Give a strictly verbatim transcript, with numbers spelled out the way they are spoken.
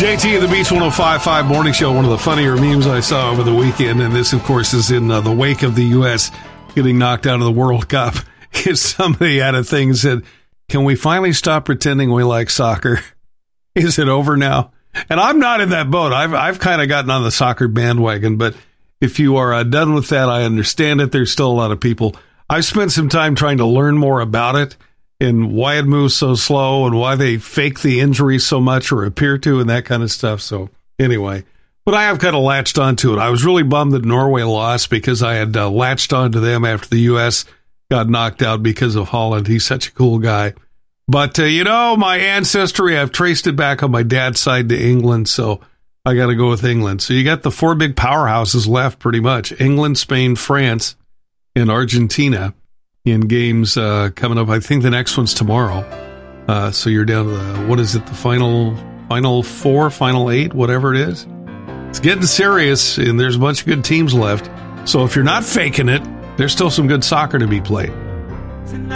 J T of the Beach one oh five point five Morning Show, one of the funnier memes I saw over the weekend, and this, of course, is in uh, the wake of the U S getting knocked out of the World Cup. Is somebody had a thing and said, can we finally stop pretending we like soccer? Is it over now? And I'm not in that boat. I've I've kind of gotten on the soccer bandwagon, but if you are uh, done with that, I understand it. There's still a lot of people. I've spent some time trying to learn more about it and why it moves so slow and why they fake the injuries so much or appear to and that kind of stuff. So anyway, but I have kind of latched onto it. I was really bummed that Norway lost because I had uh, latched onto them after the U S got knocked out because of Holland. He's such a cool guy. But, uh, you know, my ancestry, I've traced it back on my dad's side to England, so I got to go with England. So you got the four big powerhouses left pretty much. England, Spain, France, and Argentina in games uh, coming up. I think the next one's tomorrow. Uh, so you're down to the, what is it, the final final four, final eight, whatever it is. It's getting serious, and there's a bunch of good teams left. So if you're not faking it, there's still some good soccer to be played.